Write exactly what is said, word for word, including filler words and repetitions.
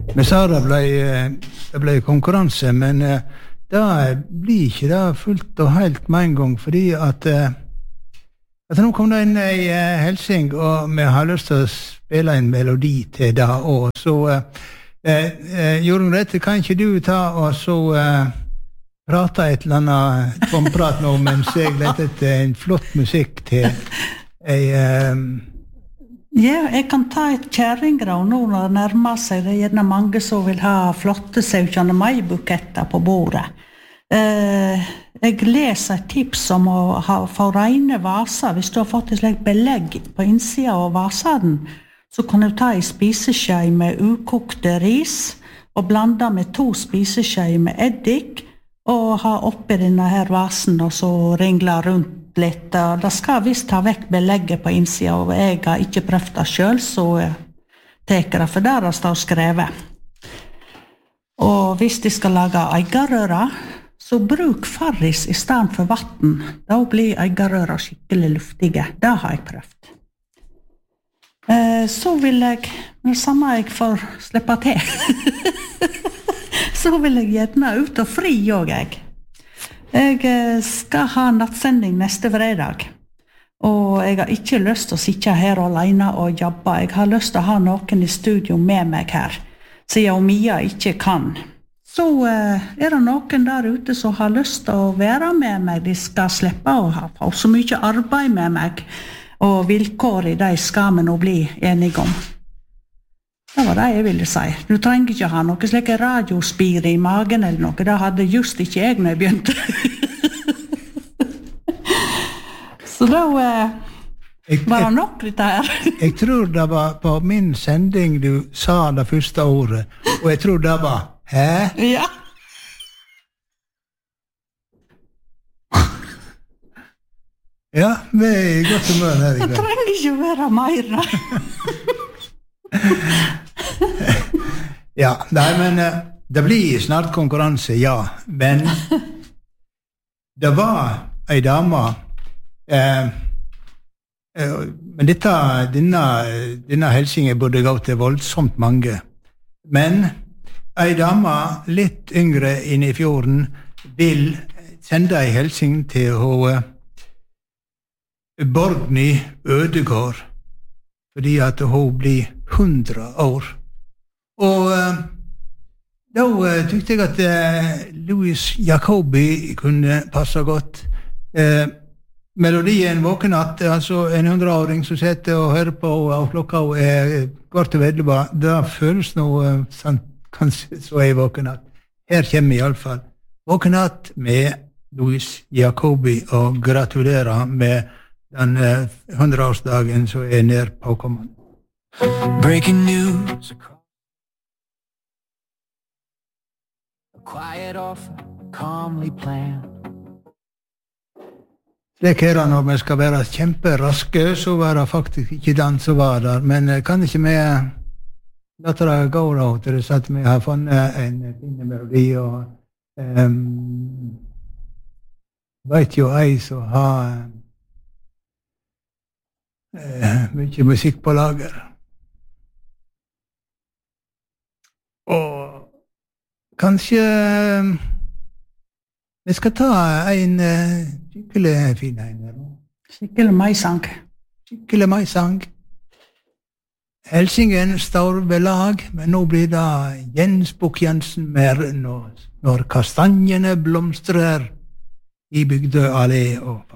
Vi sa det ble, det ble konkurranse, men det blir ikke det fullt og helt med en gang, fordi at, at nå kom det inn i Helsing, og vi har lyst til å spille en melodi til det, og så eh, Jorunn Grete, kan ikke du ta og så eh, prate et eller annet tomprat nå, mens jeg leter etter en flott musikk til ei eh, Ja, jeg kan ta et kjæringrav nå når det nærmer seg. Det er gjerne mange som vil ha flotte syvogtjuende mai-buketter på bordet. Eh, jeg leser et tips om å ha, få rene vaser. Hvis du har fått et slikt belegg på innsida av vasen, så kan du ta en spiseskje med ukokte ris og blande med to spiseskje med eddik og ha oppi denne her vasen og så ringle rundt litt. Det skal visst ta vekk belegget på innsida, og jeg har ikke prøvd det selv, så teker det, for der det står skrevet. Og hvis de skal lage eggerøra, så bruk farris i stedet for vatten. Da blir eggerøra skikkelig luftige. Det har jeg prøvd. Eh, så vil jeg, det samme jeg får slippe til, så vil jeg gjerne ut og fri også, jeg. Jeg skal ha nattsending neste fredag, og jeg har ikke lyst til å sitte her alene og jobbe. Jeg har lyst til å ha noen i studio med meg her, siden Mia ikke kan. Så er det noen der ute som har lyst til å være med meg. De skal slippe å ha på så mye arbeid med meg, og vilkår i de skal vi nå bli enige om. Det var det jeg ville si. Du trenger ikke ha noe slik radiospire i magen eller noe. Det hadde just ikke jeg når jeg begynte. Så da eh, var det nok litt her. Jeg tror det var på min sending du sa det første ordet, og jeg tror det var hæ? Ja. Ja, vi er i godt humør her i dag. Det trenger ikke være mer da. Ja, nei, men det blir snart konkurranse, ja, men det var ei dame eh, eh, men dette, denne, denne helsingen burde gå til voldsomt mange, men ei dame litt yngre inne i fjorden vil sende ei helsing til hun Borgny Ødegård, fordi at hun blir hundre år. Og uh, da uh, tykte jeg at uh, Louis Jacobi kunne passe godt. Uh, melodien Våkenatt, altså en hundreåring som sitter og hører på, og klokka er kvart og vedelig, da føles noe uh, sånn, kanskje så er Våkenatt. Her kommer i alle fall Våkenatt med Louis Jacobi, og gratulerer med den uh, hundreårsdagen som er nær påkommende. Breaking news across a quiet offer, calmly planned. Slik er det når vi skal være kjemperaske, så var det faktisk ikke den som var der, men kan ikke vi la det gå da til det at vi har funnet en fin melodi, og um, vet jo ei som har uh, mye musikk på lager. Og kanskje vi skal ta en uh, skikkelig fin en her nå. Skikkelig maisang. Skikkelig maisang. Helsingen står ved lag, men nå blir det Jens Bukk-Jensen mer når, når kastanjene blomstrer i Bygdø allé og